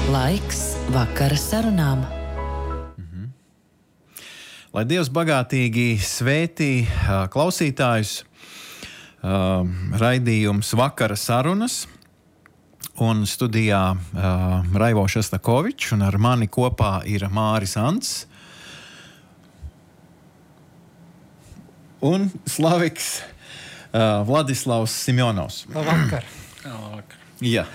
Laiks vakara sarunām. Lai Dievs bagātīgi svētī klausītājus, raidījums vakara sarunas, un studijā Raivo Šastakovičs, un ar mani kopā ir Māris Ants un Slaviks Vladislavs Simjonovs. Labvakar. Jā.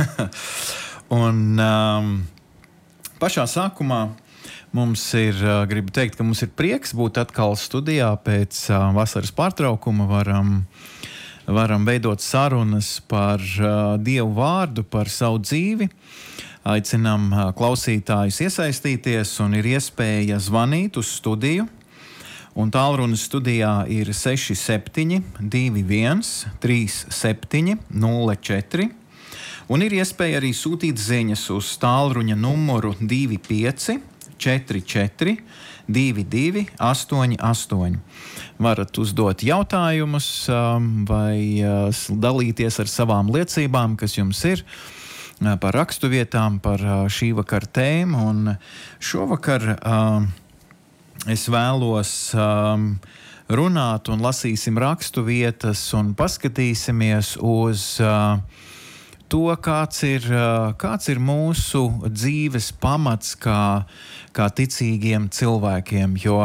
Un pašā sākumā mums ir, gribu teikt, ka mums ir prieks būt atkal studijā pēc vasaras pārtraukuma. Varam veidot sarunas par Dievu vārdu, par savu dzīvi. Aicinām klausītājus iesaistīties un ir iespēja zvanīt uz studiju. Un tālrunis studijā ir 67 21 37 04. Un ir iespēja arī sūtīt ziņas uz tālruņa numuru 25 44 22 88. Varat uzdot jautājumus vai dalīties ar savām liecībām, kas jums ir par raksturvietām, par šī vakara tēmu. Un šovakar es vēlos runāt un lasīsim raksturvietas un paskatīsimies uz to, kāds ir mūsu dzīves pamats kā ticīgiem cilvēkiem. Jo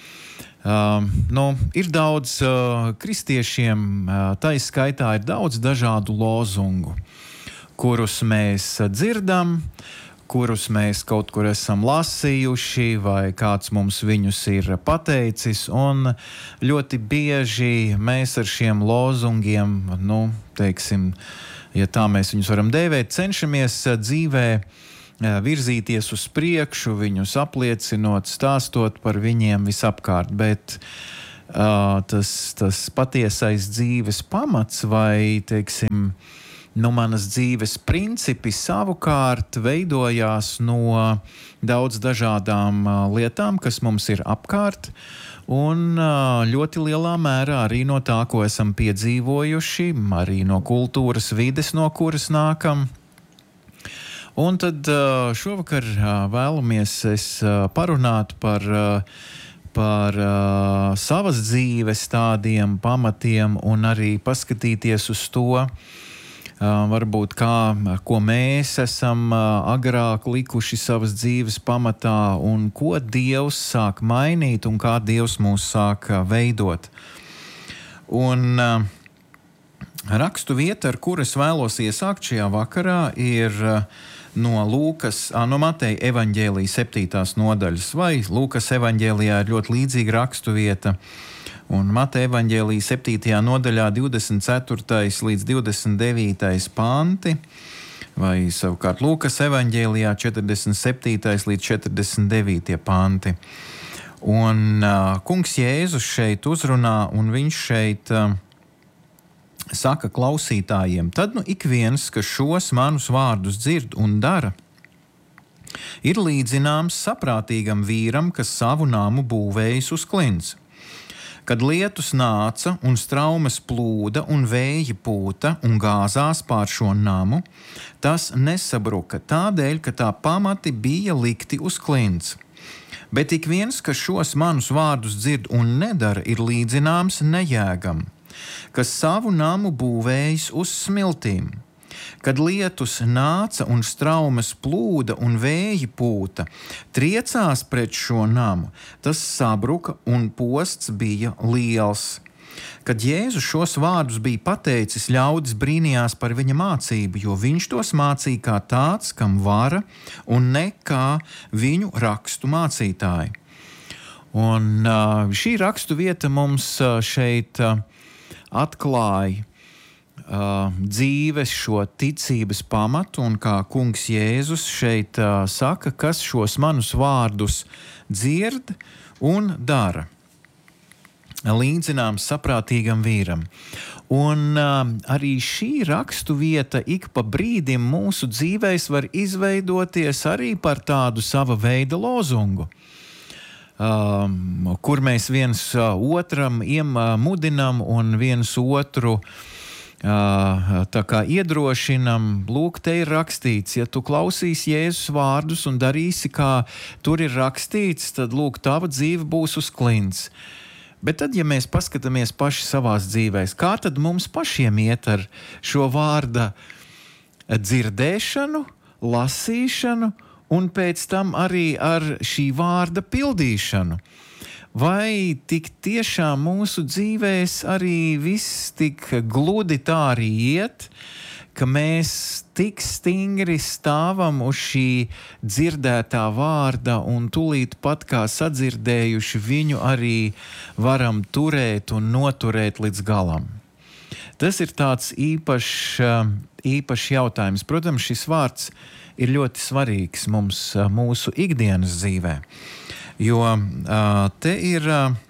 ir daudz kristiešiem, tai skaitā ir daudz dažādu lozungu, kurus mēs dzirdam, kurus mēs kaut kur esam lasījuši, vai kāds mums viņus ir pateicis. Un ļoti bieži mēs ar šiem lozungiem, teiksim, ja tā mēs viņus varam dēvēt, cenšamies dzīvē virzīties uz priekšu, viņus apliecinot, stāstot par viņiem visapkārt. Bet tas patiesais dzīves pamats vai, teiksim, manas dzīves principi savukārt veidojās no daudz dažādām lietām, kas mums ir apkārt, un ļoti lielā mērā arī no tā, ko esam piedzīvojuši, arī no kultūras vides, no kuras nākam. Un tad šovakar vēlamies parunāt par savas dzīves tādiem pamatiem un arī paskatīties uz to, varbūt ko mēs esam agrāk likuši savas dzīves pamatā un ko Dievs sāk mainīt un kā Dievs mūs sāk veidot. Un rakstu vieta, ar kuras vēlos iesākt šajā vakarā, ir no Mateja evaņģēlija 7. nodaļas, vai Lūkas evaņģēlijā ir ļoti līdzīga rakstu vieta. Un Mateja evaņģēlija 7. nodaļā 24. līdz 29. panti, vai savukārt Lūkas evaņģēlijā 47. līdz 49. panti. Un kungs Jēzus šeit uzrunā, un viņš šeit saka klausītājiem: tad ik viens, kas šos manus vārdus dzird un dara, ir līdzināms saprātīgam vīram, kas savu namu būvējis uz klints. Kad lietus nāca un straumes plūda un vēji pūta un gāzās pār šo namu, tas nesabruka tādēļ, ka tā pamati bija likti uz klints. Bet ik viens, kas šos manus vārdus dzird un nedara, ir līdzināms nejēgam, kas savu namu būvējis uz smiltīm. Kad lietus nāca un straumes plūda un vēji pūta, triecās pret šo namu, tas sabruka un posts bija liels. Kad Jēzus šos vārdus bija pateicis, ļaudis brīnījās par viņa mācību, jo viņš tos mācīja kā tāds, kam vara, un ne kā viņu rakstu mācītāji. Un šī rakstu vieta mums šeit atklāja dzīves šo ticības pamatu, un kā kungs Jēzus šeit saka, kas šos manus vārdus dzird un dara. Līdzināms saprātīgam vīram. Un arī šī rakstu vieta ik pa brīdim mūsu dzīvēs var izveidoties arī par tādu sava veida lozungu. Kur mēs viens otram mudinam un viens otru tā kā iedrošinam, lūk, te ir rakstīts, ja tu klausīsi Jēzus vārdus un darīsi, kā tur ir rakstīts, tad, lūk, tava dzīve būs uz klints. Bet tad, ja mēs paskatāmies paši savās dzīvēs, kā tad mums pašiem iet ar šo vārda dzirdēšanu, lasīšanu un pēc tam arī ar šī vārda pildīšanu? Vai tik tiešām mūsu dzīvēs arī viss tik gludi tā arī iet, ka mēs tik stingri stāvam uz šī dzirdētā vārda un tūlīt pat kā sadzirdējuši viņu arī varam turēt un noturēt līdz galam? Tas ir tāds īpašs jautājums. Protams, šis vārds ir ļoti svarīgs mums mūsu ikdienas dzīvē. Jo te ir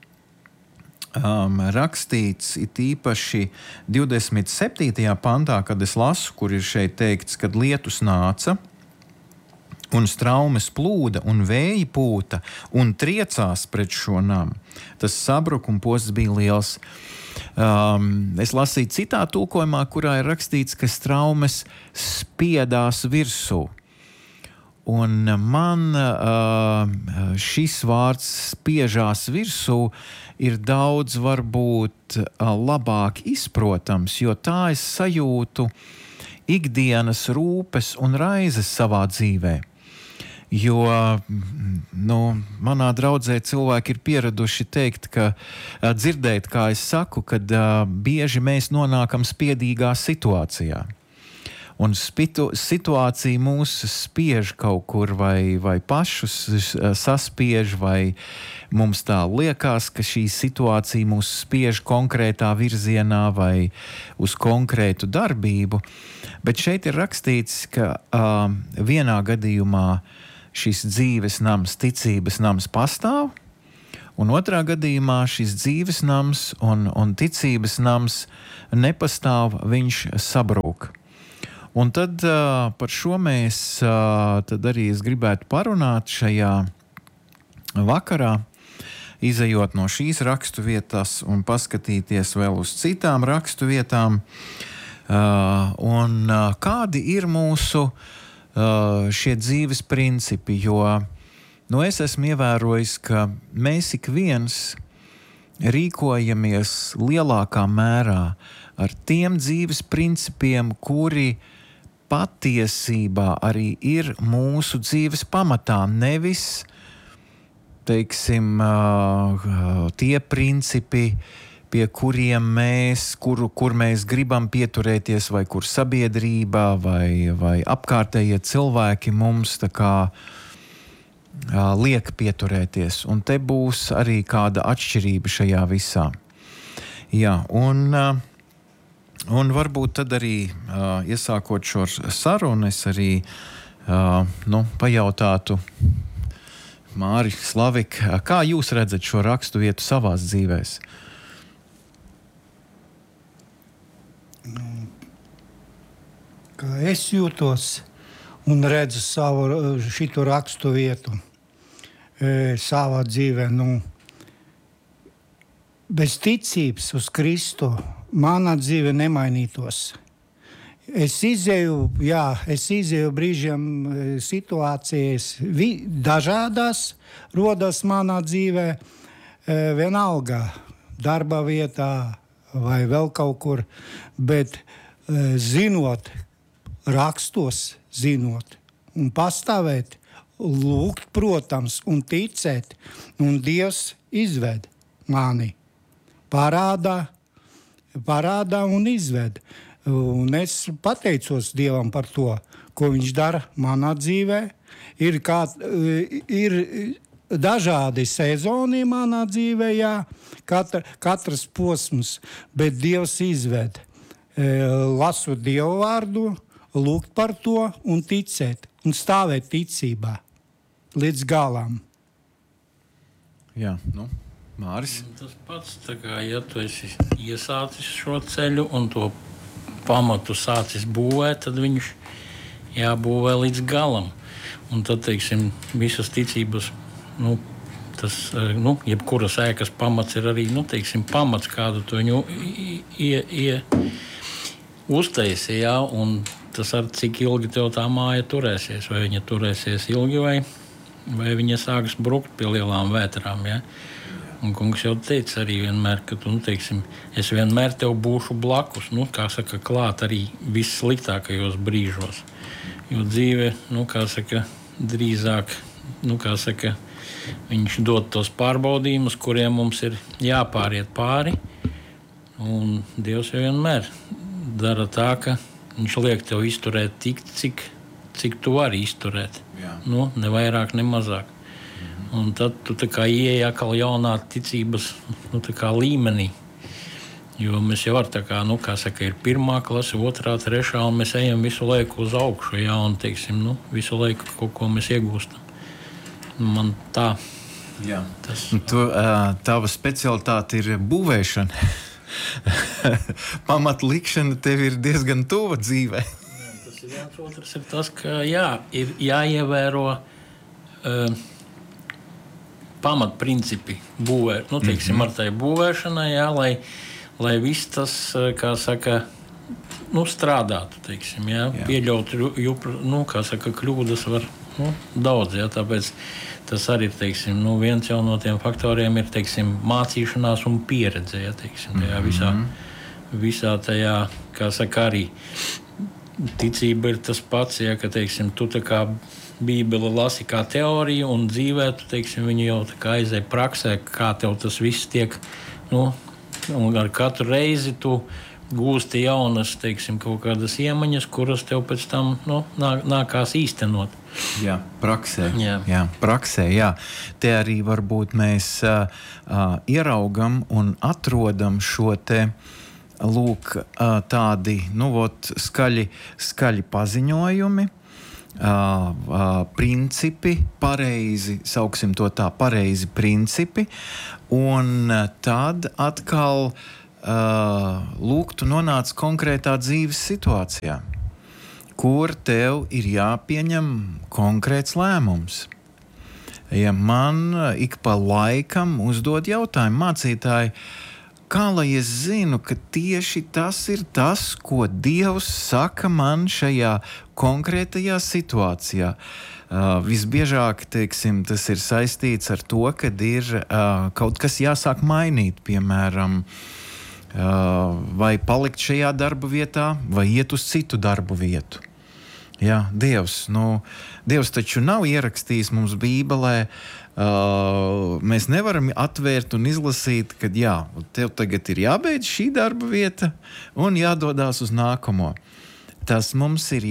rakstīts it īpaši 27. pantā, kad es lasu, kur ir šeit teikts, kad lietus nāca un straumes plūda un vēji pūta un triecās pret šo namu. Tas sabrukuma posts bija liels. Es lasīju citā tulkojumā, kurā ir rakstīts, ka straumes spiedās virsū. Un man šis vārds spiežās virsū ir daudz varbūt labāk izprotams, jo tā es sajūtu ikdienas rūpes un raizes savā dzīvē. Jo manā draudzē cilvēki ir pieraduši teikt, dzirdēt, kā es saku, kad bieži mēs nonākam spiedīgā situācijā. Un situācija mūs spiež kaut kur vai pašus saspiež, vai mums tā liekas, ka šī situācija mūs spiež konkrētā virzienā vai uz konkrētu darbību. Bet šeit ir rakstīts, ka vienā gadījumā šis dzīves nams, ticības nams pastāv, un otrā gadījumā šis dzīves nams un ticības nams nepastāv, viņš sabrūk. Un tad par šo mēs tad arī es gribētu parunāt šajā vakarā, izejot no šīs rakstu vietas un paskatīties vēl uz citām rakstu vietām. Un kādi ir mūsu šie dzīves principi, jo es esmu ievērojis, ka mēs ik viens rīkojamies lielākā mērā ar tiem dzīves principiem, kuri patiesībā arī ir mūsu dzīves pamatā, nevis, teiksim, tie principi, pie kuriem kur mēs gribam pieturēties, vai kur sabiedrība vai apkārtējie cilvēki mums tā kā liek pieturēties. Un te būs arī kāda atšķirība šajā visā. Jā, un varbūt tad arī, iesākot šo sarunu, es arī pajautātu Māri, Slavik, kā jūs redzat šo rakstu vietu savās dzīvēs? Kā es jūtos un redzu savu šitu rakstu vietu savā dzīvē, bez ticības uz Kristu mana dzīve nemainītos. Es izēju brīžiem situācijas dažādas rodas manā dzīvē, vienalga darba vietā vai vēl kaut kur, bet zinot, rakstos zinot un pastāvēt, lūgt, protams, un ticēt, un Dievs izved mani, parādā un izved. Un es pateicos Dievam par to, ko viņš dara manā dzīvē. Ir dažādi sezoni manā dzīvē, jā, katrs posms, bet Dievs izved. Lasot Dievu vārdu, lūgt par to un ticēt, un stāvēt ticībā līdz galam. Jā, Māris? Tas pats, ja tu esi iesācis šo ceļu un to pamatu sācis būvēt, tad viņš jābūvē līdz galam. Un tad, teiksim, visas ticības, jebkuras ēkas pamats ir arī, pamats, kādu tu viņu uztaisi, jā, un tas ar cik ilgi tev tā māja turēsies. Vai viņa turēsies ilgi, vai viņa sāks brukt pie lielām vētrām, jā. Un kungs jau teica arī vienmēr, ka tu, teiksim, es vienmēr tev būšu blakus, kā saka, klāt arī vissliktākajos brīžos. Jo dzīve, kā saka, drīzāk, kā saka, viņš dod tos pārbaudījumus, kuriem mums ir jāpāriet pāri. Un Dievs jau vienmēr dara tā, ka viņš liek tev izturēt tik, cik tu vari izturēt. Jā. Ne vairāk, ne mazāk. Un tad tu ieej atkal jaunā ticības līmenī. Jo mēs jau kā saka, ir 1. klase, 2., 3. un mēs ejam visu laiku uz augšu, jā, un teiksim, visu laiku kaut ko mēs iegūstam. Man tā. Jā. Tava specialitāte ir būvēšana. Pamatlikšana tev ir diezgan tuva dzīvē. Tas ir viens, otrs ir tas, ka ir jāievēro pamatprincipi teiksim, ar tai būvēšanai, lai viss tas, kā saka, strādātu, teiksim, pieļaut, kā saka, kļūdas var daudz, tāpēc tas arī ir, teiksim, viens jau no tiem faktoriem ir, teiksim, mācīšanās un pieredze, teiksim, tajā visā tajā, kā saka, arī ticība ir tas pats, ka, teiksim, tu tā kā Bībeli lasi kā teoriju un dzīvē, tu, teiksim, viņi jau tā kā aizēja praksē, kā tev tas viss tiek, un ar katru reizi tu gūsti jaunas, teiksim, kaut kādas iemaņas, kuras tev pēc tam, nākās īstenot. Jā, praksē. Jā, praksē, jā. Te arī varbūt mēs ieraugam un atrodam šo te, lūk, tādi, skaļi paziņojumi, principi, pareizi, sauksim to tā, pareizi principi, un tad atkal lūk, tu nonāc konkrētā dzīves situācijā, kur tev ir jāpieņem konkrēts lēmums. Ja man ik pa laikam uzdod jautājumu mācītāji, kā lai es zinu, ka tieši tas ir tas, ko Dievs saka man šajā konkrētajā situācijā. Visbiežāk, teiksim, tas ir saistīts ar to, kad ir kaut kas jāsāk mainīt, piemēram, vai palikt šajā darba vietā, vai iet uz citu darbu vietu. Jā, Dievs taču nav ierakstījis mums Bībelē. Mēs nevaram atvērt un izlasīt, ka tev tagad ir jābeidz šī darba vieta un jādodās uz nākamo. Tas mums ir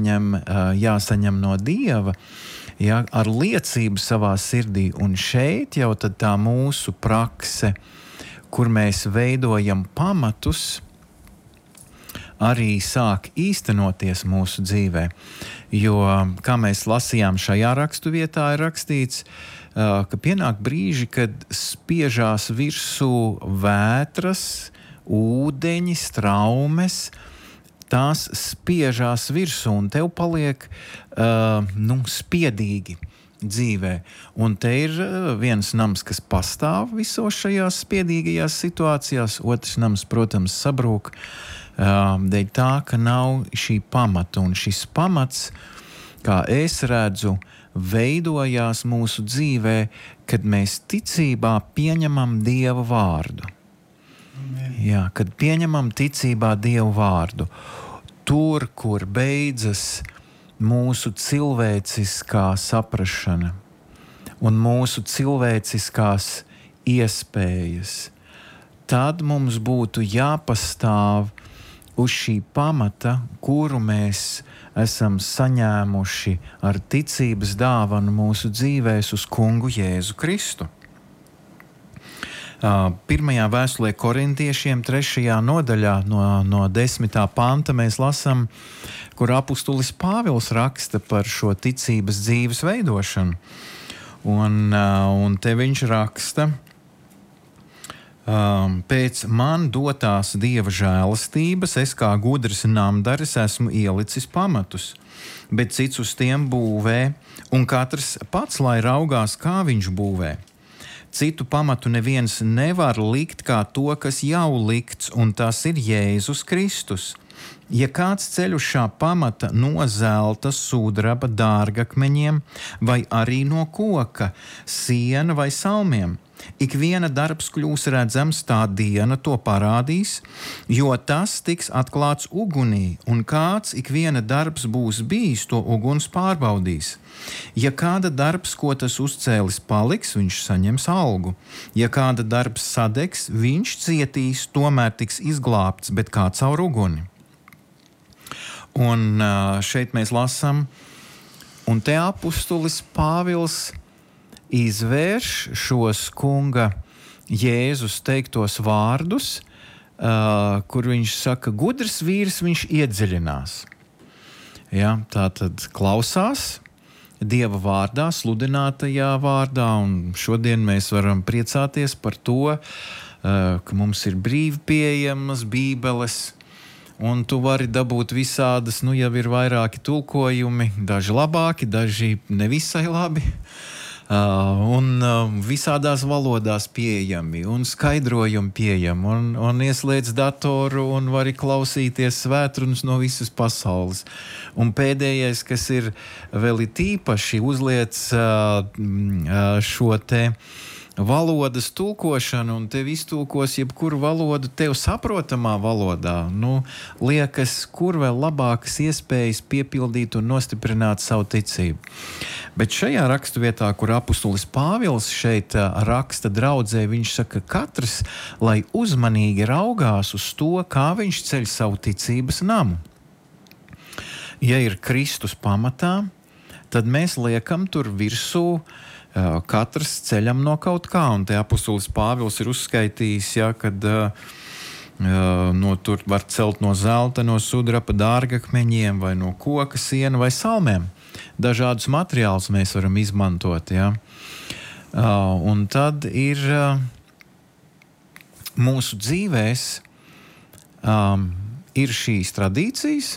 jāsaņem no Dieva, ar liecību savā sirdī. Un šeit jau tad tā mūsu prakse, kur mēs veidojam pamatus, arī sāk īstenoties mūsu dzīvē. Jo, kā mēs lasījām šajā rakstu vietā, ir rakstīts, ka pienāk brīži, kad spiežās virsū vētras, ūdeņi, straumes, tās spiežās virsū un tev paliek spiedīgi dzīvē. Un te ir viens nams, kas pastāv visos šajās spiedīgajās situācijās, otrs nams, protams, sabrūk, dēļ tā, ka nav šī pamata. Un šis pamats, kā es redzu, veidojās mūsu dzīvē, kad mēs ticībā pieņemam Dieva vārdu. Jā, kad pieņemam ticībā Dievu vārdu. Tur, kur beidzas mūsu cilvēciskā saprašana un mūsu cilvēciskās iespējas, tad mums būtu jāpastāv uz šī pamata, kuru mēs esam saņēmuši ar ticības dāvanu mūsu dzīvēs uz Kungu Jēzu Kristu. Pirmajā vēstulē Korintiešiem 3. nodaļā no 10. panta mēs lasām, kur apustulis Pāvils raksta par šo ticības dzīves veidošanu. Un te viņš raksta, pēc man dotās Dieva žēlastības, es kā gudrs namdaris esmu ielicis pamatus, bet cits uz tiem būvē, un katrs pats lai raugās, kā viņš būvē. Citu pamatu neviens nevar likt kā to, kas jau likts, un tas ir Jēzus Kristus. Ja kāds ceļ uz šā pamata no zelta, sudraba, dārgakmeņiem vai arī no koka, siena vai salmiem, ikviena darbs kļūs redzams, tā diena to parādīs, jo tas tiks atklāts ugunī, un kāds ikviena darbs būs bijis, to uguns pārbaudīs. Ja kāda darbs, ko tas uzcēlis, paliks, viņš saņems algu. Ja kāda darbs sadegs, viņš cietīs, tomēr tiks izglābts, bet kā caur uguni. Un šeit mēs lasām, un te apustulis Pāvils izvērš šos kunga Jēzus teiktos vārdus, kur viņš saka, gudrs vīrs viņš iedziļinās. Ja, tā tad klausās Dieva vārdā, sludinātajā vārdā, un šodien mēs varam priecāties par to, ka mums ir brīvi pieejamas bībeles, un tu vari dabūt visādas, jau ir vairāki tulkojumi, daži labāki, daži nevisai labi, un visādās valodās pieejami, un skaidrojumi pieejami, un ieslēdz datoru, un vari klausīties svētrunas no visas pasaules. Un pēdējais, kas ir vēl tīpaši, uzliec šo te valodas tulkošanu, un tev iztulkos jebkuru valodu tev saprotamā valodā. Liekas, kur vēl labākas iespējas piepildīt un nostiprināt savu ticību. Bet šajā raksturvietā, kur apustulis Pāvils šeit raksta draudzē, viņš saka, katrs, lai uzmanīgi raugās uz to, kā viņš ceļ savu ticības namu. Ja ir Kristus pamatā, tad mēs liekam tur virsū katrs ceļam no kaut kā, un te apustulis Pāvils ir uzskaitījis, kad tur var celt no zelta, no sudraba, dārgakmeņiem, vai no koka, siena vai salmiem. Dažādus materiālus mēs varam izmantot. Ja? Un tad ir mūsu dzīvēs ir šīs tradīcijas.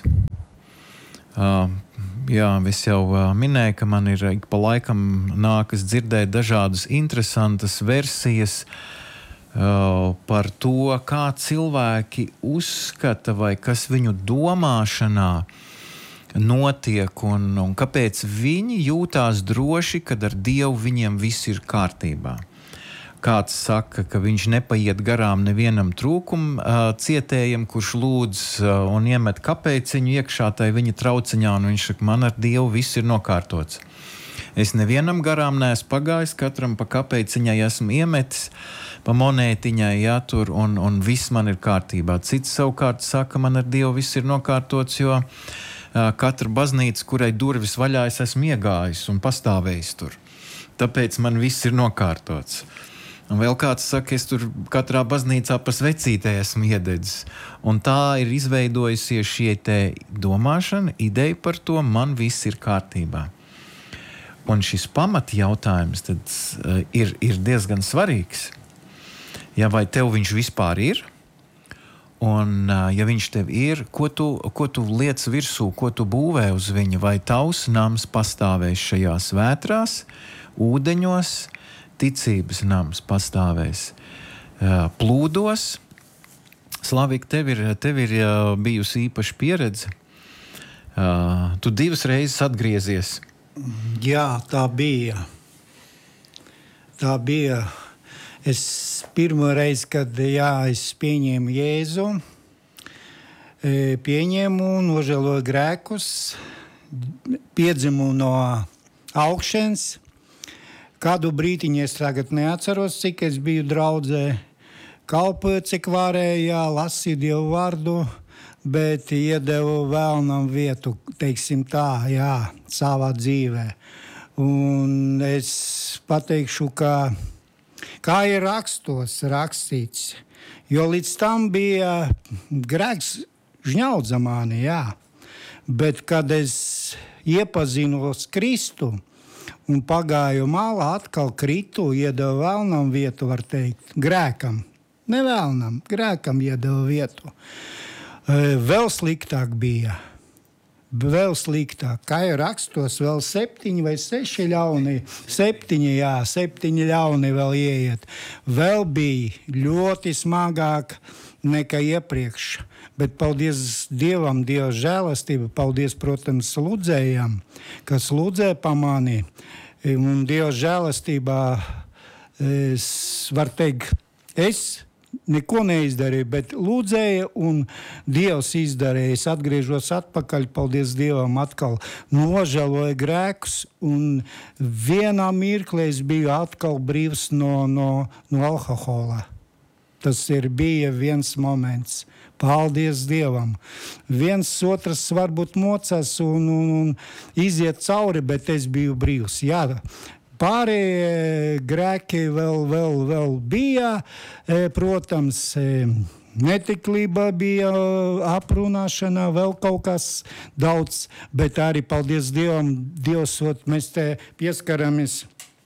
Es jau minēju, ka man ir ik pa laikam nākas dzirdēt dažādas interesantas versijas par to, kā cilvēki uzskata vai kas viņu domāšanā notiek un kāpēc viņi jūtās droši, kad ar Dievu viņiem viss ir kārtībā. Kāds saka, ka viņš nepaiet garām nevienam cietējam, kurš lūdz un iemet kapēciņu iekšā tai viņa trauciņā, un viņš saka, man ar Dievu viss ir nokārtots. Es nevienam garām neesmu pagājis, katram pa kapēciņai esmu iemetis, pa monētiņai jātur, un viss man ir kārtībā. Cits savukārt saka, man ar Dievu viss ir nokārtots, jo katra baznīca, kurai durvis vaļā, es esmu iegājis un pastāvējis tur. Tāpēc man viss ir nokārtots. Un vēl kāds saka, es tur katrā baznīcā pa svecītē esmu iededzis. Un tā ir izveidojusies šie te domāšana, ideja par to, man viss ir kārtībā. Un šis pamat jautājums tad ir diezgan svarīgs. Ja vai tev viņš vispār ir? Un ja viņš tev ir, ko tu liec virsū, ko tu būvē uz viņa? Vai tavs nams pastāvēs šajās vētrās, ūdeņos, ticības nams pastāvēs plūdos. Slavik, tev ir bijusi īpaša pieredze. Tu 2 reizes atgriezies. Jā, tā bija. Es pirmo reizi, kad es pieņēmu Jēzu, nožēloju grēkus, piedzimu no augšens. Kādu brītiņu es tagad neatceros, cik es biju draudzē, kalpoju, cik varēju, lasīju Dievu vārdu, bet iedevu vēlnam vietu, teiksim tā, savā dzīvē. Un es pateikšu, kā ir rakstīts, jo līdz tam bija grēks žņaudza mani, bet kad es iepazinos Kristu, un pagāju malā, atkal kritu, iedevu vēlnam vietu, var teikt, grēkam. Nevēlnam, grēkam iedevu vietu. Vēl sliktāk bija. vēl sliktāk. Kā ir rakstos, vēl 7 vai 6 ļauni. 7 ļauni vēl ieiet. Vēl bija ļoti smagāk nekā iepriekš. Bet paldies Dievam, Dieva žēlastība, paldies, protams, lūdzējām, kas lūdzēja pa mani. Un Dieva žēlastībā, es varu teikt, es neko neizdarīju, bet lūdzēja un Dievs izdarīja. Es atgriežos atpakaļ, paldies Dievam, atkal nožēloju grēkus un vienā mirklī es biju atkal brīvs no alkohola. Tas bija viens moments. Paldies Dievam. Viens otrs varbūt mocās un iziet cauri, bet es biju brīvs. Jā, pārējie grēki vēl bija, protams, netiklība bija, aprunāšana, vēl kaut kas daudz, bet arī paldies Dievam, mēs te pieskaramies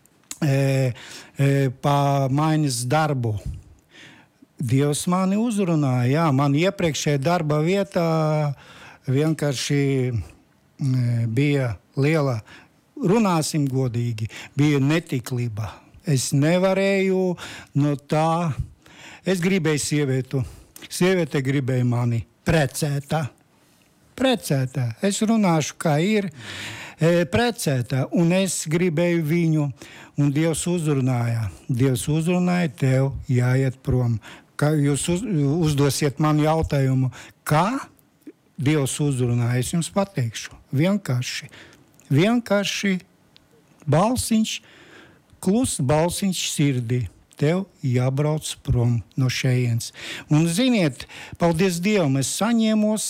pa maiņas darbu. Dievs mani uzrunāja, jā, man iepriekšējā darba vietā vienkārši bija liela, runāsim godīgi, bija netiklība. Es nevarēju no tā, es gribēju sieviete gribēja mani precētā, es runāšu kā ir, precētā, un es gribēju viņu, un Dievs uzrunāja, tev jāiet prom. Kā jūs uzdosiet man jautājumu, kā Dievs uzrunāja, es jums pateikšu. Vienkārši balsiņš, kluss balsiņš sirdī. Tev jābrauc prom no šejienes. Un ziniet, paldies Dievam, es saņēmos,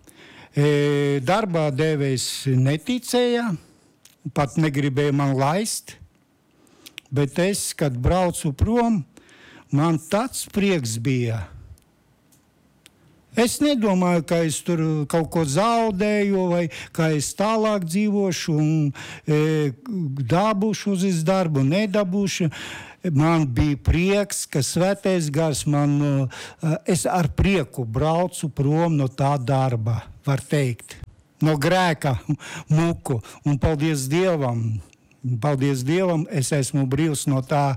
darbā devējs neticēja, pat negribēja man laist, bet es, kad braucu prom, man tāds prieks bija. Es nedomāju, ka es tur kaut ko zaudēju vai ka es tālāk dzīvošu un dabūšu uz darbu, nedabūšu. Man bija prieks, ka Svētais Gars es ar prieku braucu prom no tā darba, var teikt. No grēka muku. Un paldies Dievam, es esmu brīvs no tā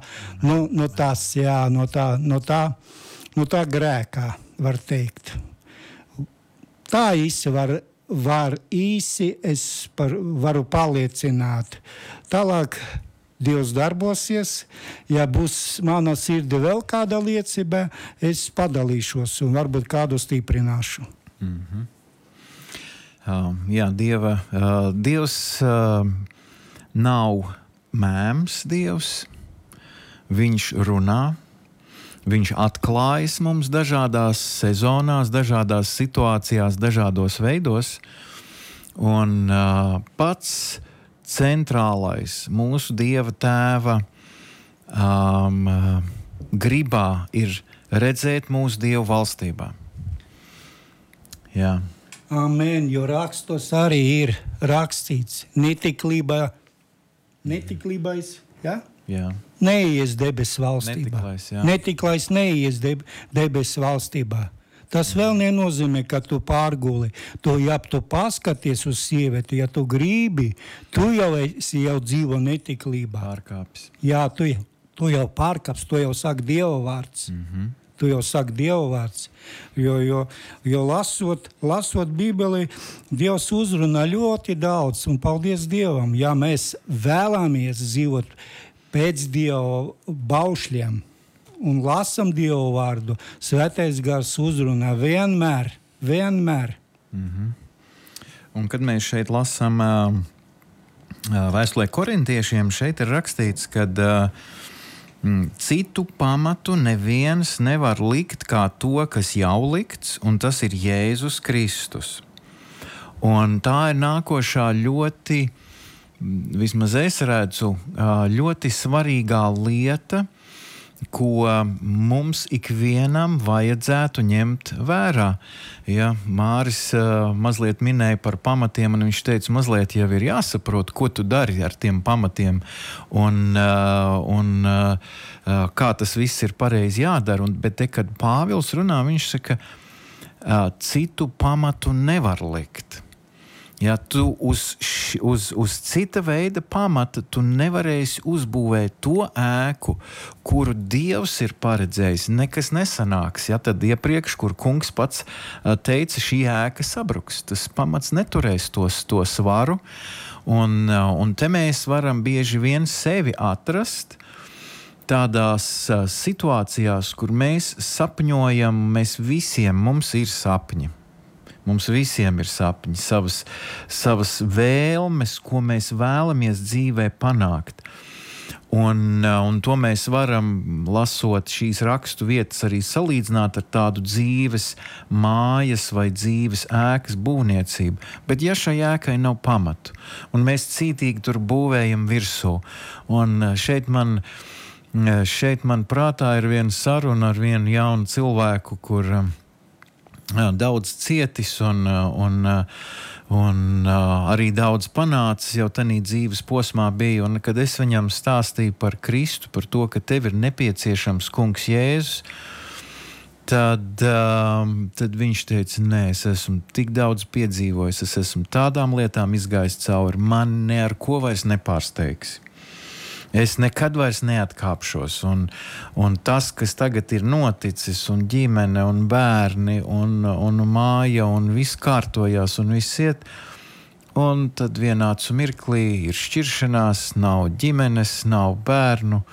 grēkā, var teikt. Tā īsi varu paliecināt. Tālāk Dievs darbosies, ja būs mana sirdi vēl kāda liecība, es padalīšos un varbūt kādu stiprināšu. Mm-hmm. Jā, Dievs nav mēms Dievs, viņš runā, viņš atklājas mums dažādās sezonās, dažādās situācijās, dažādos veidos, un pats centrālais mūsu Dieva Tēva gribā ir redzēt mūsu Dievu valstībā. Jā. Amen, jo rakstos arī ir rakstīts netiklībais, ja? Jā. Neies debesu valstībā. Netiklais neies debesu valstībā. Tas vēl nenozīmē, ka tu pārguli. Ja tu paskaties uz sievieti, ja tu gribi, tu jau dzīvo netiklībā. Pārkāpis. Jā, tu jau pārkāps, tu jau saki Dieva vārds. Mm-hmm. Tu jau saki Dieva vārds. Jo lasot Bībeli, Dievs uzrunā ļoti daudz, un paldies Dievam, ja mēs vēlamies dzīvot pēc Dieva baušļiem, un lasam Dievu vārdu, Svētais Gars uzrunā vienmēr. Mm-hmm. Un kad mēs šeit lasām vēstulē korintiešiem, šeit ir rakstīts, ka citu pamatu neviens nevar likt kā to, kas jau likts, un tas ir Jēzus Kristus. Un tā ir nākošā ļoti, vismaz es redzu, ļoti svarīgā lieta, ko mums ikvienam vajadzētu ņemt vērā. Ja, Māris mazliet minēja par pamatiem, un viņš teica, mazliet jau ir jāsaprot, ko tu dari ar tiem pamatiem, un kā tas viss ir pareizi jādara. Bet te, kad Pāvils runā, viņš saka, citu pamatu nevar likt. Ja tu uz cita veida pamata tu nevarēsi uzbūvēt to ēku, kuru Dievs ir paredzējis. Nekas nesanāks. Ja, tad iepriekš, kur kungs pats teica, šī ēka sabruks. Tas pamats neturēs to svaru. Un te mēs varam bieži vien sevi atrast tādās situācijās, kur mēs sapņojam, mums ir sapņi. Mums visiem ir sapņi, savas vēlmes, ko mēs vēlamies dzīvē panākt. Un to mēs varam, lasot šīs rakstu vietas, arī salīdzināt ar tādu dzīves mājas vai dzīves ēkas būvniecību. Bet ja šai ēkai nav pamatu, un mēs cītīgi tur būvējam virsū, un šeit man prātā ir viena saruna ar vienu jaunu cilvēku, kur daudz cietis un arī daudz panācis jau tanī dzīves posmā bija. Un kad es viņam stāstīju par Kristu, par to, ka tev ir nepieciešams kungs Jēzus, tad viņš teica, nē, es esmu tik daudz piedzīvojis, es esmu tādām lietām izgājis cauri, man ne ar ko vairs nepārsteigsi. Es nekad vairs neatkāpšos, un tas, kas tagad ir noticis, un ģimene, un bērni, un māja, un viss kārtojās, un viss iet, un tad vienācu mirklī ir šķiršanās, nav ģimenes, nav bērnu,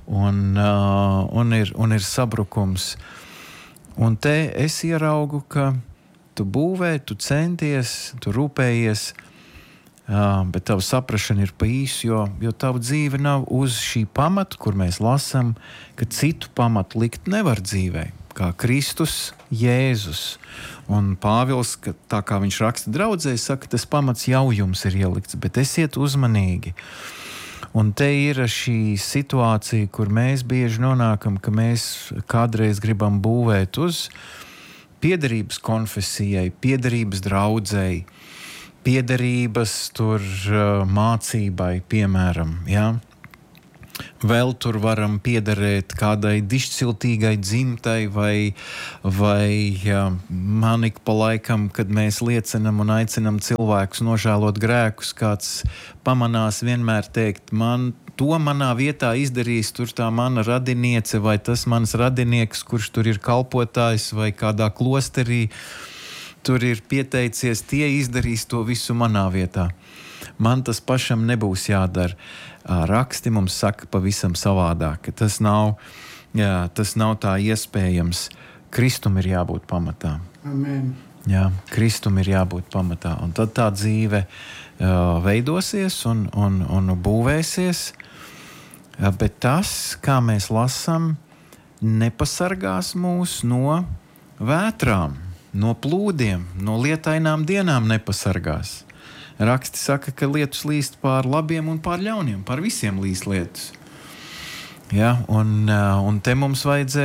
un ir sabrukums. Un te es ieraugu, ka tu būvē, tu centies, tu rūpējies, bet tava saprašana ir pa īsu, jo tava dzīve nav uz šī pamata, kur mēs lasam, ka citu pamatu likt nevar dzīvē, kā Kristus Jēzus. Un Pāvils, tā kā viņš raksta draudzē, saka, tas pamats jau jums ir ielikts, bet esiet uzmanīgi. Un te ir šī situācija, kur mēs bieži nonākam, ka mēs kādreiz gribam būvēt uz piederības konfesijai, piederības draudzei, piederības tur mācībai, piemēram, ja? Vēl tur varam piederēt kādai dišciltīgai dzimtai vai man ik pa laikam, kad mēs liecinam un aicinam cilvēkus nožēlot grēkus, kāds pamanās vienmēr teikt, manā vietā izdarīs tur tā mana radiniece vai tas mans radinieks, kurš tur ir kalpotājs vai kādā klosterī, tur ir pieteicies, tie izdarīs to visu manā vietā. Man tas pašam nebūs jādara. Raksti mums saka pavisam savādāk. Tas nav tā iespējams. Kristum ir jābūt pamatā. Amen. Jā, Kristum ir jābūt pamatā. Un tad tā dzīve veidosies un būvēsies. Bet tas, kā mēs lasam, nepasargās mūs no vētrām. No plūdiem, no lietainām dienām nepasargās. Raksti saka, ka lietus līst pār labiem un pār ļauniem, pār visiem līst lietus. Ja, un te mums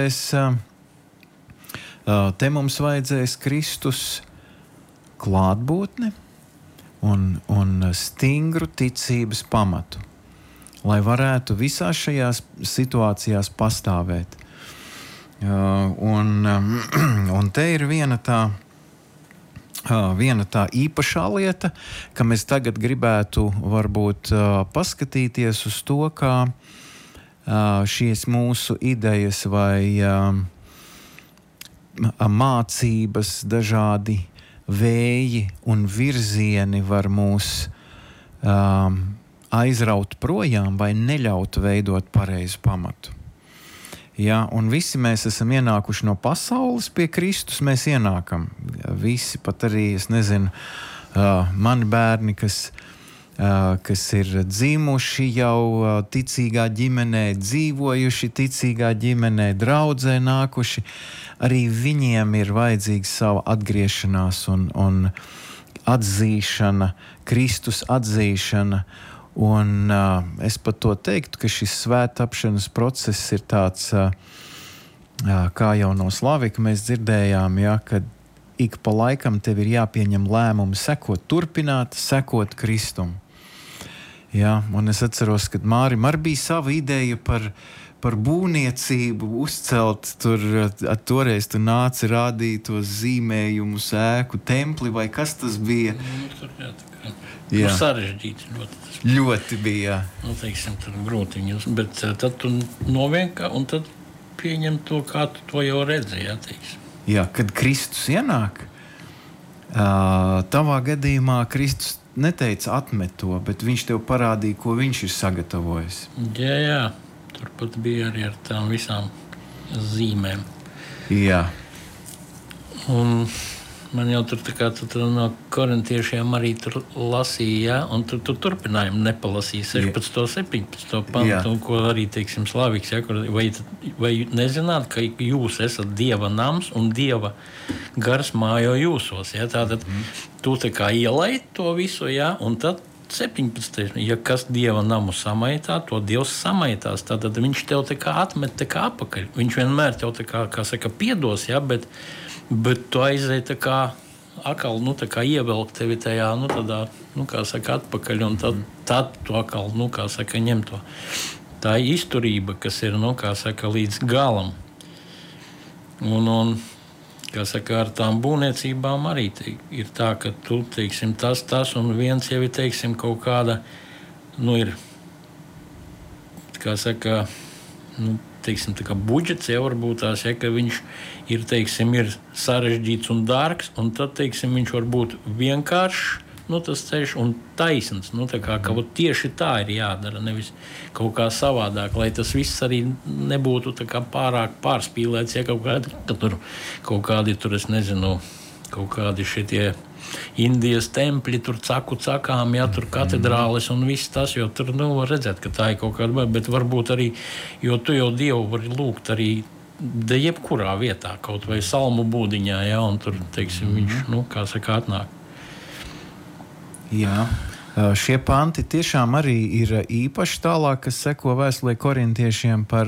vajadzēs Kristus klātbūtni un stingru ticības pamatu, lai varētu visās šajās situācijās pastāvēt. Un te ir viena tā īpašā lieta, ka mēs tagad gribētu varbūt paskatīties uz to, kā šīs mūsu idejas vai mācības, dažādi vēji un virzieni var mūs aizraut projām vai neļaut veidot pareizu pamatu. Ja, un visi mēs esam ienākuši no pasaules, pie Kristus mēs ienākam. Visi, pat arī, es nezinu, mani bērni, kas ir dzimuši jau ticīgā ģimenē, dzīvojuši ticīgā ģimenē, draudzē nākuši, arī viņiem ir vajadzīga sava atgriešanās un atzīšana, Kristus atzīšana. Un es pat to teiktu, ka šis svēttapšanas process ir tāds, kā jau no Slavika mēs dzirdējām, ja, kad ik pa laikam tev ir jāpieņem lēmumi sekot Kristum. Ja, un es atceros, kad Mārim arī bija sava ideja par par būvniecību uzcelt tur, toreiz tu nāci rādīt tos zīmējumus, ēku, templi vai kas tas bija? Tur sarežģīts ļoti. Ļoti bija, jā. Teiksim, tur grūti viņus, bet tad tu novienka un tad pieņem to, kā tu to jau redzi, jā, teiksim. Jā, kad Kristus ienāk, tavā gadījumā Kristus neteica atmet to, bet viņš tev parādīja, ko viņš ir sagatavojis. Jā, turpat bija arī ar tām visām zīmēm. Jā. Un man jau tur tā kā tu no korintiešiem arī tur lasīja, un tu turpinājumu nepalasīja 16. 17. pantu, ko arī, teiksim, Slaviks, ja, vai nezināt, ka jūs esat Dieva nams un Dieva gars mājo jūsos, ja, tātad tu tā kā ielaid to visu, ja, un tad 17. Ja kas Dieva namu samaitā, to Dievs samaitās, tad viņš tev tā kā atmet tā kā apakaļ. Viņš vienmēr tev tā kā saka, piedos, ja, bet tu aizēji tā kā atkal, tā kā ievelk tevi tajā, tādā, kā saka, atpakaļ, un tad tu atkal, kā saka, ņem to. Tā izturība, kas ir, kā saka, līdz galam. Un kā saka, ar tām būvniecībām arī ir tā, ka tu, teiksim, tas, un viens jau ir, teiksim, kaut kāda, ir, kā saka, teiksim, tā kā budžets jau varbūt tās, ja, ka viņš ir, teiksim, ir sarežģīts un dārgs, un tad, teiksim, viņš var būt vienkāršs, tas ceļš un taisns, tā kā tieši tā ir jādara, nevis kaut kā savādāk, lai tas viss arī nebūtu tā kā pārāk pārspīlēts, ja kaut kādi tur, es nezinu, kaut kādi šitie Indijas tempļi, tur cakām, ja, tur katedrāles un viss tas, jo tur, var redzēt, ka tā ir kaut kāda, bet varbūt arī, jo tu jau Dievu vari lūgt arī jebkurā vietā, kaut vai salmu būdiņā, ja, un tur, teiksim, viņš, kā saka, atnāk. Jā. Šie panti tiešām arī ir īpaši tālāk, kas seko vēstulē korintiešiem par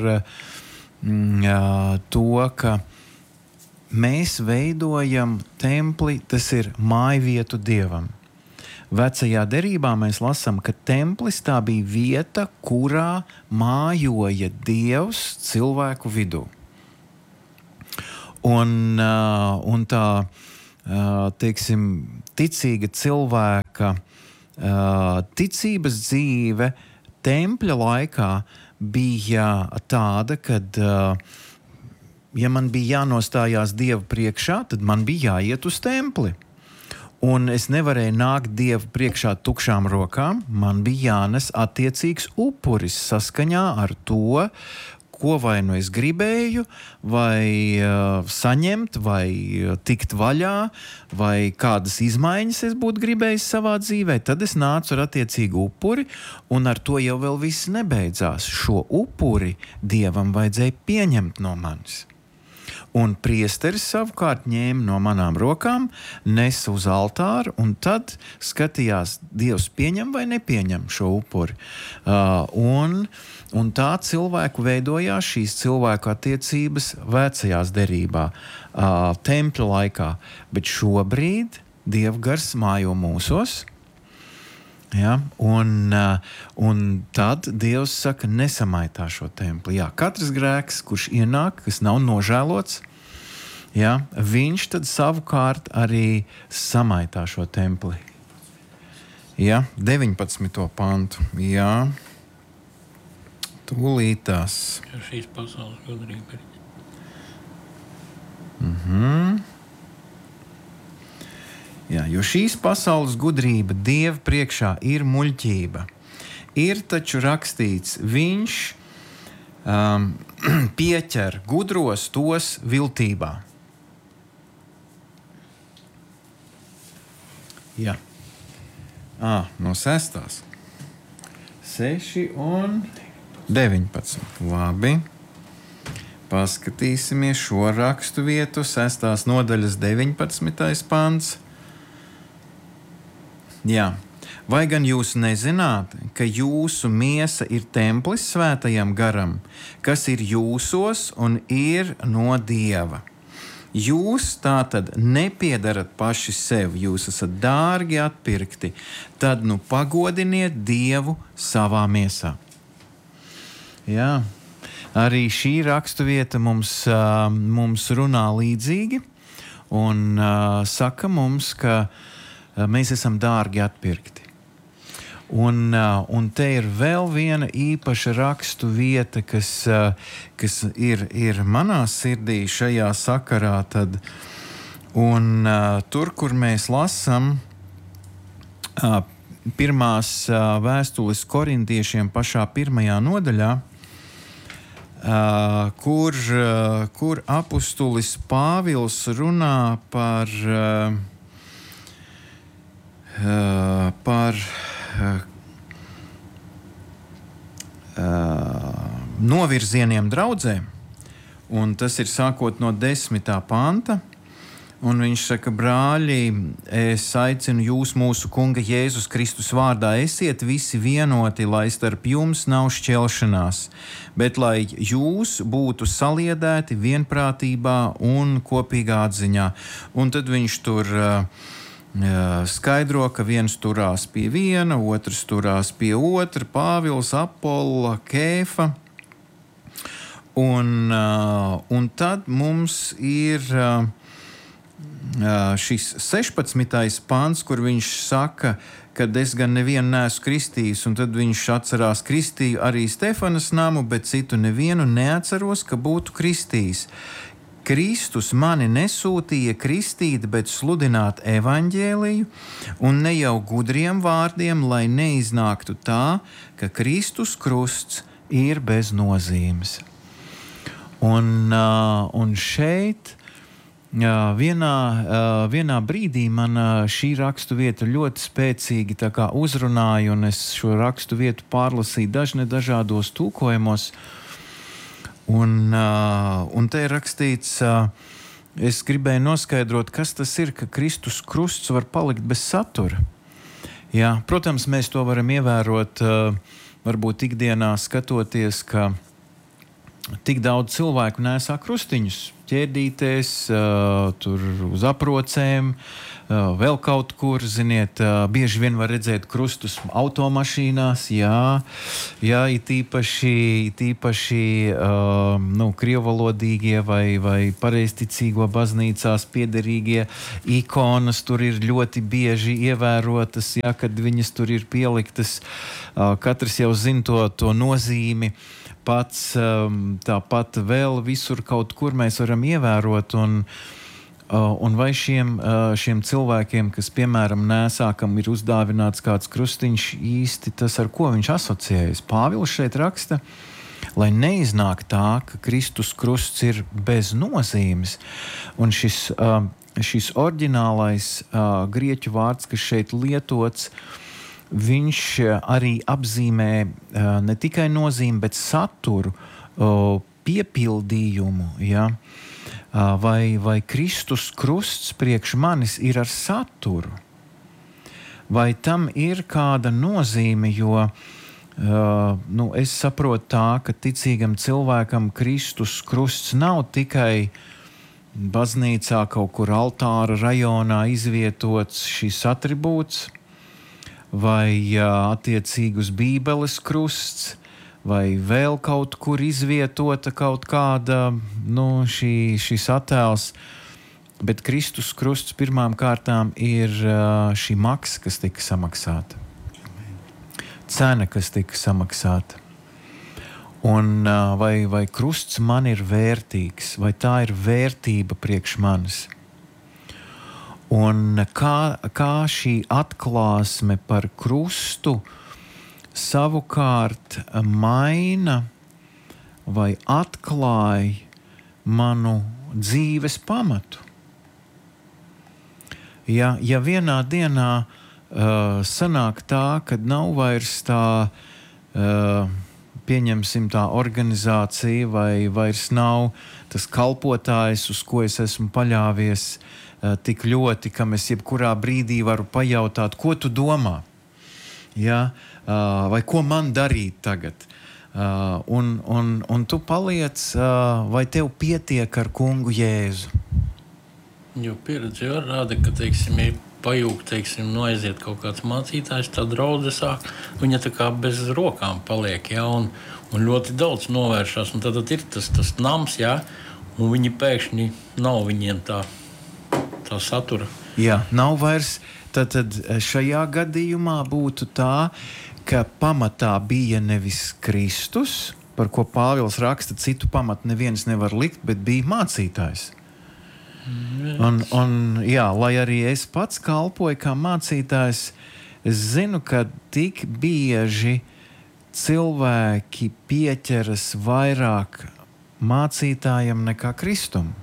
to, ka mēs veidojam templi, tas ir mājvietu Dievam. Vecajā derībā mēs lasām, ka templis tā bija vieta, kurā mājoja Dievs cilvēku vidū. Un tā, teiksim, ticīga cilvēka ticības dzīve tempļa laikā bija tāda, kad ja man bija jānostājās Dieva priekšā, tad man bija jāiet uz templi. Un es nevarēju nākt Dievu priekšā tukšām rokām, man bija jānes attiecīgs upuris saskaņā ar to, ko vai nu es gribēju, vai saņemt, vai tikt vaļā, vai kādas izmaiņas es būtu gribējis savā dzīvē, tad es nācu ar attiecīgu upuri, un ar to jau vēl viss nebeidzās. Šo upuri Dievam vajadzēja pieņemt no manis. Un priesteris savukārt ņēma no manām rokām, nesa uz altāru, un tad skatījās, Dievs pieņem vai nepieņem šo upuri. Un tā cilvēku veidojās šīs cilvēku attiecības vecajās derībā, tempļa laikā. Bet šobrīd Dieva gars mājo mūsos. Ja, un tad Dievs saka, nesamaitā šo templi. Jā, katrs grēks, kurš ienāk, kas nav nožēlots, ja, viņš tad savukārt arī samaitā šo templi. Ja, 19. pantu. Jā, tūlītās. Šīs pasaules gudrība ir. Jā, jo šīs pasaules gudrība Dieva priekšā ir muļķība. Ir taču rakstīts, viņš pieķer gudros tos viltībā. Jā. No 6. 6 un 19. Labi. Paskatīsimies šo rakstu vietu. 6. nodaļas 19. pants. Jā. Vai gan jūs nezināt, ka jūsu miesa ir templis svētajam garam, kas ir jūsos un ir no Dieva? Jūs tātad nepiedarat paši sev, jūs esat dārgi atpirkti, tad nu pagodiniet Dievu savā miesā. Jā. Arī šī raksturvieta mums runā līdzīgi un saka mums, ka mēs esam dārgi atpirkti. Un te ir vēl viena īpaša rakstu vieta, kas ir manā sirdī šajā sakarā. Tur, kur mēs lasam pirmās vēstules korintiešiem pašā 1. nodaļā, kur apustulis Pāvils runā par novirzieniem draudzē, un tas ir sākot no 10. panta, un viņš saka: brāļi, es aicinu jūs mūsu Kunga Jēzus Kristus vārdā, esiet visi vienoti, lai starp jums nav šķelšanās, bet lai jūs būtu saliedēti vienprātībā un kopīgā atziņā. Un tad viņš tur skaidro, ka viens turās pie viena, otrs turās pie otra, Pāvils, Apolla, Kēfa. Un tad mums ir šis 16. pants, kur viņš saka, ka es gan nevienu neesmu kristījis, un tad viņš atcerās: kristīju arī Stefanas namu, bet citu nevienu neatceros, ka būtu kristījis. Kristus mani nesūtīja kristīt, bet sludināt evaņģēliju, un ne jau gudriem vārdiem, lai neiznāktu tā, ka Kristus krusts ir bez nozīmes. Un šeit vienā brīdī man šī rakstu vieta ļoti spēcīgi tā kā uzrunāja, un es šo rakstu vietu pārlasīju dažādos tulkojumos. Un te ir rakstīts, es gribēju noskaidrot, kas tas ir, ka Kristus krusts var palikt bez satura. Jā, protams, mēs to varam ievērot, varbūt ikdienā skatoties, ka tik daudz cilvēku nesā krustiņus, ķēdīties, tur uz aprocēm, vēl kaut kur, ziniet, bieži vien var redzēt krustus automašīnās, it īpaši krievvalodīgie vai pareizticīgo baznīcās piederīgie ikonas tur ir ļoti bieži ievērotas, kad viņas tur ir pieliktas, katrs jau zina to nozīmi. Pats tāpat vēl visur kaut kur mēs varam ievērot, un vai šiem cilvēkiem, kas, piemēram, nesā, kam ir uzdāvināts kāds krustiņš, īsti tas, ar ko viņš asociējas. Pāvils šeit raksta, lai neiznāk tā, ka Kristus krusts ir bez nozīmes. Un šis oriģinālais grieķu vārds, kas šeit lietots, viņš arī apzīmē ne tikai nozīmi, bet saturu, piepildījumu. Ja? Vai Kristus krusts priekš manis ir ar saturu? Vai tam ir kāda nozīme? Jo es saprotu tā, ka ticīgam cilvēkam Kristus krusts nav tikai baznīcā kaut kur altāra rajonā izvietots šis atribūts, vai attiecīgi uz Bībeles krusts, vai vēl kaut kur izvietota kaut kāda šis attēls. Bet Kristus krusts pirmām kārtām ir šī maksa, kas tika samaksāta. Cena, kas tika samaksāta. Un vai krusts man ir vērtīgs, vai tā ir vērtība priekš manis? Un kā šī atklāsme par krustu savukārt maina vai atklāja manu dzīves pamatu. Ja vienā dienā sanāk tā, kad nav vairs tā, pieņemsim tā organizācija, vai vairs nav tas kalpotājs, uz ko es esmu paļāvies tik ļoti, ka es jebkurā brīdī varu pajautāt, ko tu domā? Ja? Vai ko man darīt tagad? Un tu paliec, vai tev pietiek ar kungu Jēzu? Jo pieredze jau rāda, ka, teiksim, ir pajūgt, teiksim, noiziet kaut kāds mācītājs, tā draudze sāk, viņa tā kā bez rokām paliek, ja, un ļoti daudz novēršās, un tad ir tas nams, ja, un viņi pēkšņi nav viņiem tā satura. Jā, nav vairs. Tad šajā gadījumā būtu tā, ka pamatā bija nevis Kristus, par ko Pāvils raksta, citu pamatu neviens nevar likt, bet bija mācītājs. Jā, lai arī es pats kalpoju kā mācītājs, es zinu, ka tik bieži cilvēki pieķeras vairāk mācītājam nekā Kristum.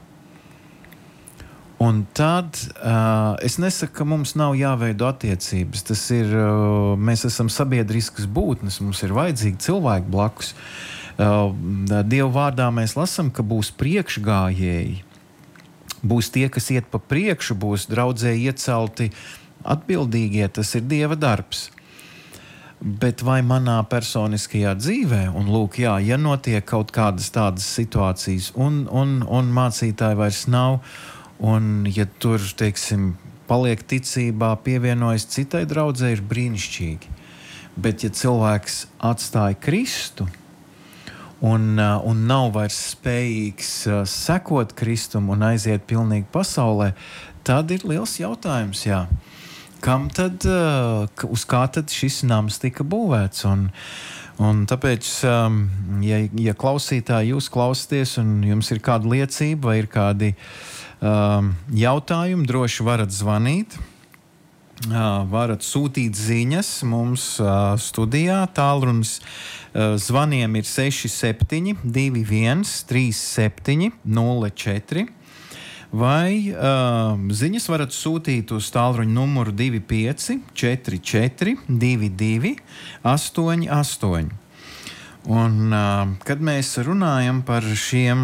Un tad es nesaku, ka mums nav jāveido attiecības. Tas ir, mēs esam sabiedriskas būtnes, mums ir vajadzīgi cilvēki blakus. Dieva vārdā mēs lasām, ka būs priekšgājēji. Būs tie, kas iet pa priekšu, būs draudzē iecelti atbildīgie. Tas ir Dieva darbs. Bet vai manā personiskajā dzīvē, un lūk, jā, ja notiek kaut kādas tādas situācijas, un mācītāji vairs nav, un ja tur, teiksim, paliek ticībā, pievienojas citai draudzē, ir brīnišķīgi. Bet ja cilvēks atstāja Kristu un nav vairs spējīgs sekot Kristum un aiziet pilnīgi pasaulē, tad ir liels jautājums, jā. Kam tad, uz kā tad šis nams tika būvēts? Un tāpēc, ja klausītāji jūs klausāties un jums ir kāda liecība vai ir kādi jautājumi, droši varat zvanīt, varat sūtīt ziņas mums studijā. Tālrunis zvaniem ir 67 21 37 04, vai ziņas varat sūtīt uz tālruņa numuru 25 44 22 88. Un kad mēs runājam par šiem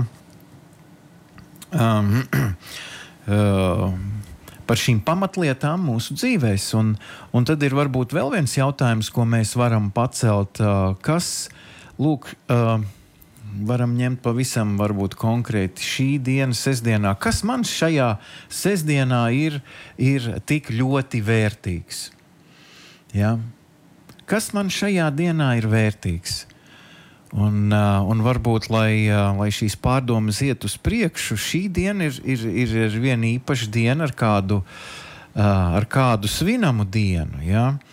par šīm pamatlietām mūsu dzīvēs. Un tad ir varbūt vēl viens jautājums, ko mēs varam pacelt, kas, lūk, varam ņemt pavisam varbūt konkrēti šī diena, sestdienā. Kas man šajā sestdienā ir tik ļoti vērtīgs? Ja? Kas man šajā dienā ir vērtīgs? Un varbūt, lai šīs pārdomas iet uz priekšu, šī diena ir viena īpaša diena ar kādu svinamu dienu. Ja?